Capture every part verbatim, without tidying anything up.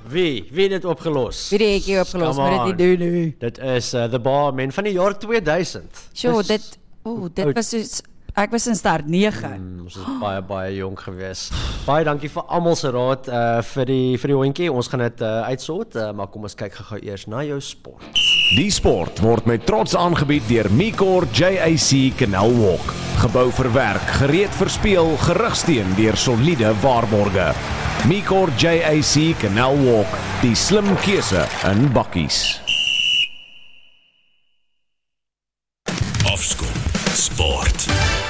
Wie? Wie het dit opgelos? Wie die hekkie opgelos, maar dit nie doen nie. Dit is uh, The Barmen van die jaar tweeduisend. Sjoe, dit, oh, dit was soos, ek was in staat nege. Mm, ons is baie, baie jong gewees. Baie dankie vir almal se raad uh, vir die, vir die hondjie. Ons gaan dit uh, uitsort, uh, maar kom ons kyk gou eers na jou sport. Die sport word met trots aangebied deur Micor J A C Canal Walk. Gebou vir werk, gereed vir speel, gerugsteun deur soliede waarborge. Micor J A C Canal Walk, die slim keuse in bakkies. Afskop Sport.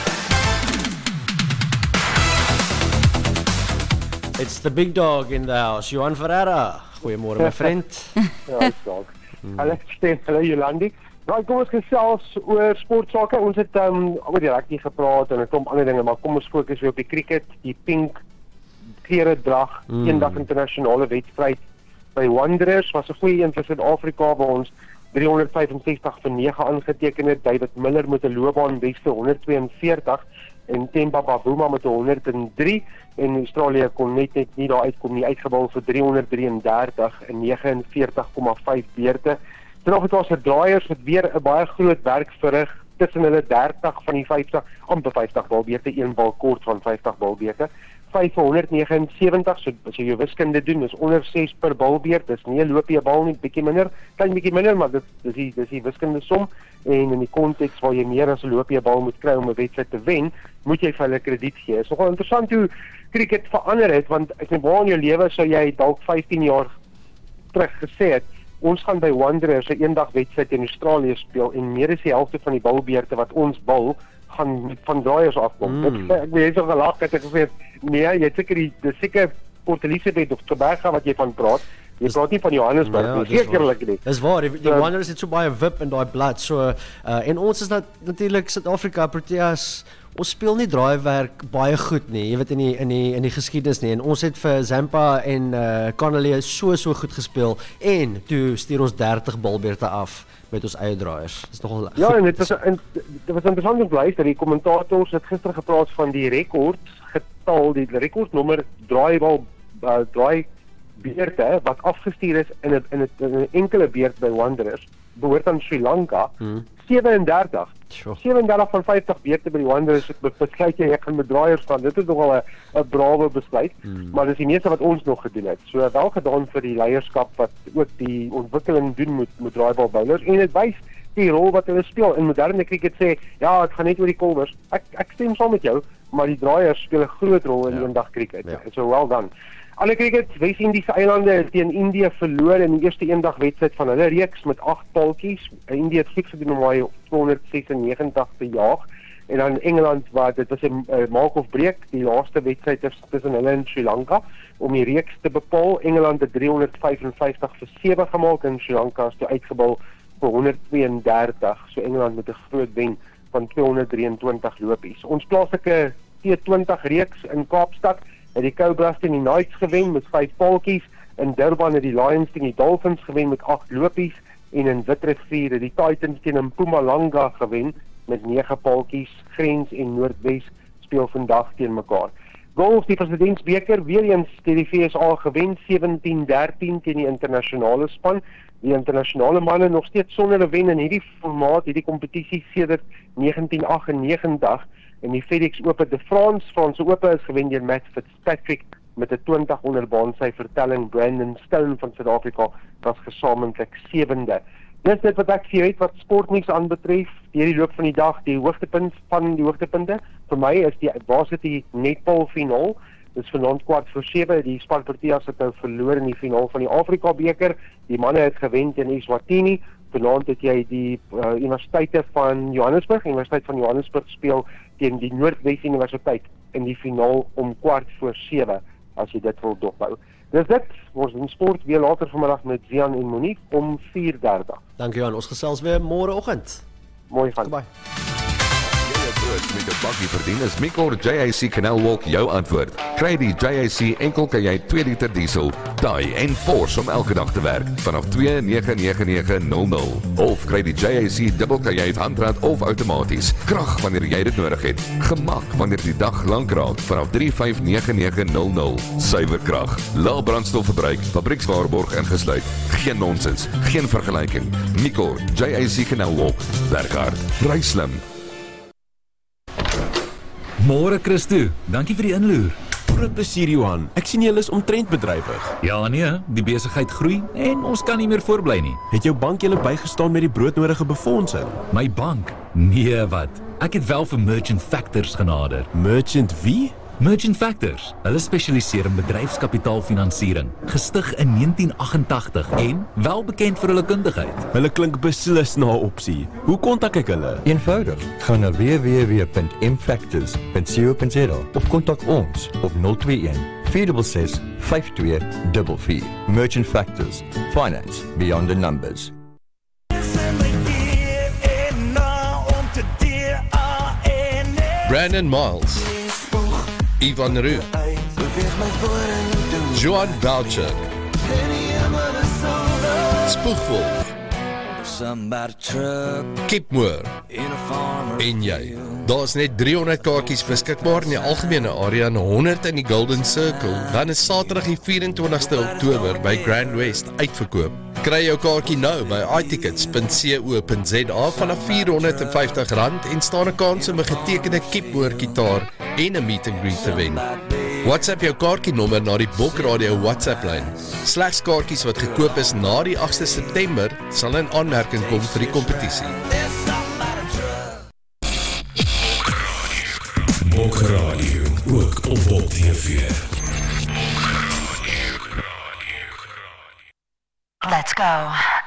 It's the big dog in the house, Johan Ferreira. Goeiemôre my vriend. Ja, dis dalk. Hallo Stef, hallo Jolandi. Nou kom ons gesels oor sportsake. Ons het um, oor die rugby gepraat en 'n klomp ander dinge, maar kom ons fokus weer op die cricket, die pink klere drag, mm. eendag internasionale wedstryd by Wanderers was 'n goeie een vir Suid-Afrika waar ons driehonderdvyfensestig vir nege aangeteken het. David Miller met 'n loopbaan beste honderdtweeënveertig en Temba Bavuma met honderd en drie en Australië kon net net nie daar uitkom nie, uitgebal vir driehonderddrieëndertig en negenenveertig komma vyf beurte. Suid-Afrikaanse draaiers het weer 'n baie groot werk verrig tussen hulle dertig van die vyftig, amper vyftig balbeurte, een bal kort van vyftig balbeurte. vyf vir honderdnegenensewentig, so as jy jou wiskunde doen, is onder ses per balbeurt, dis nie 'n loopie bal nie, bietjie minder, klein bietjie minder, maar dit dis die dis die wiskunde som en in die konteks waar jy meer as 'n loopie bal moet kry om 'n wedstryd te wen, moet jy vir hulle krediet gee. Dit is nogal interessant hoe cricket verander het, want ek dink waar in jou lewe sou jy dalk vyftien jaar terug gesê het, ons gaan by Wanderers 'n eendag wedstryd in Australië speel en meer as die helfte van die balbeurte wat ons bal gaan van draaiers afkom. Mm. Ek ek weet so gelag het ek gesê nee, jy het seker die dis seker Port Elizabeth of Tobago wat jy van praat. Jy dis, praat nie van Johannesburg ja, nie, sekerlik nie. Dis waar, die, die Wanderers het so baie wip in daai blad. So uh, en ons is nat, natuurlik Suid-Afrika, Proteas. Ons speel nie draaiwerk baie goed nie, jy weet in die in die in die geskiedenis nie. En ons het vir Zampa en uh, Connolly so so goed gespeel en toe stuur ons dertig balbeurte af met ons eie draaiers. Dis nogal ja, en dit was en dit was interessant om te luister. Die kommentators het gister gepraat van die rekord getal, die rekordnommer draaibal uh, draai beurte wat afgestuur is in 'n in 'n in 'n enkele beurt by Wanderers behoort aan Sri Lanka. Hmm. sewendertig. Sure. sewendertig van vyftig beurte by die Wanderers besluit jy ek gaan met draaiers van. Dit is nogal 'n 'n brawe besluit, hmm. maar dis die meeste wat ons nog gedoen het. So wel gedaan vir die leierskap wat ook die ontwikkeling doen met met draaibal bowlers en dit wys die rol wat hulle speel. In moderne cricket sê, ja, dit gaan net oor die kolwers. Ek ek stem saam met jou, maar die draaiers speel 'n groot rol in ja. eendag cricket. Ja. So well done. Ander cricket, Wes-Indiese eilande teen Indië verloor in die eerste eendag wedstryd van hulle reeks met agt paltjies. Indië het goed gedoen om hy tweehonderdsesennegentig te jaag. En dan Engeland, wat dit was 'n uh, maak of breek, die laaste wedstryd tussen hulle en Sri Lanka om die reeks te bepaal. Engeland het driehonderdvyfenvyftig vir sewe gemaak en Sri Lanka is toe uitgebal vir honderdtweeëndertig. So Engeland met 'n groot wen van tweehonderddrieëntwintig lopies. Ons plaaslike T twintig reeks in Kaapstad het die Cobras teen die Knights gewen met vyf paaltjies. In Durban het die Lions teen die Dolphins gewen met agt lopies en in Witrifuur het die Titans teen Mpumalanga gewen met nege paaltjies. Grens en Noordwes speel vandag teen mekaar. Golf, die Presidentsbeker, weer eens teen die V S A gewen, sewentien dertien teen die internasionale span. Die internasionale manne nog steeds sonder 'n wen in hierdie formaat, hierdie kompetisie sedert negentien agt-en-negentig. En die FedEx Open de France, Franse Open is gewen deur Matt Fitzpatrick met 'n twintig onder baansyfer telling. Brandon Stone van Suid-Afrika was gesamentlik sewende. Dis dit wat ek vir weet wat sportnuus aanbetref. Deur die loop van die dag, die hoogtepunt van die hoogtepunte vir my is die varsity netbal finaal. Dis vanaand kwart voor sewe. Die span Proteas het nou verloor in die finaal van die Afrika beker. Die manne het gewen teen Eswatini. Vanaand het jy die uh, Universiteite van Johannesburg, Universiteit van Johannesburg speel teen die Noordwes Universiteit in die finaal om kwart voor sewe, as jy dit wil dophou. Dis dit, ons doen sport weer later vanmiddag met Zian en Monique om vier dertig. Dankie Johan, ons gesels weer môreoggend. Mooi gaan. Bye. groot met 'n bakkie verdien, is Micor J A C Canal Walk jou antwoord. Kry die J A C enkel kan jy twee liter diesel, taai en force om elke dag te werk vanaf twee nege nege nege nul nul. Of kry die J A C dubbel kajuit handrat of outomaties. Krag wanneer jy dit nodig het. Gemak wanneer die dag lank raak vanaf drie vyf nege nege nul nul. Suiwer krag, lae brandstofverbruik, fabriekswaarborg ingesluit. Geen nonsens, geen vergelyking. Micor J A C Canal Walk. Werk hard, ry slim. Môre Christo, dankie vir die inloer. Groot plesier Johan, ek sien julle is omtrent bedrywig. Ja nee, die besigheid groei en ons kan nie meer voorbly nie. Het jou bank julle bygestaan met die broodnodige befondsing? My bank? Nee wat, ek het wel vir Merchant Factors genader. Merchant wie? Merchant Factors, hulle spesialiseer in bedryfskapitaalfinansiering, gestig in negentien agt-en-tagtig en wel bekend vir hulle kundigheid. Hulle klink beslis na 'n opsie. Hoe kontak ek hulle? Eenvoudig, gaan na w w w punt m factors punt co punt za of kontak ons op nul twee een vier ses ses vyf twee vier vier. Merchant Factors, finance beyond the numbers. Brandon Miles, Ivan Roux, Johan Boucher, Spoegwolf, Kipmoor en jy. Daar's net driehonderd kaartjies beskikbaar in die algemene area en honderd in die Golden Circle. Dan is Saterdag die vyf vyf nege Oktober by Grand West uitverkoop. Kry jou kaartjie nou by i tickets punt co punt za vanaf vierhonderd vyftig rand en staan 'n kans om 'n getekende Kipmoor gitaar en 'n meet and greet te wen. WhatsApp jou kaartjie nommer na die Bok Radio WhatsApp lyn. Slegs kaartjies wat gekoop is na die agste September sal in aanmerking kom vir die kompetisie. Bok Radio, ook op Bok T V. Let's go.